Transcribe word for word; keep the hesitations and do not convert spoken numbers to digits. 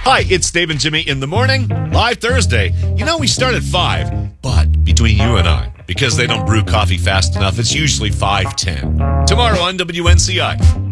Hi, it's Dave and Jimmy in the morning, live Thursday. You know, we start at five, but between you and I, because they don't brew coffee fast enough, it's usually five ten. Tomorrow on W N C I.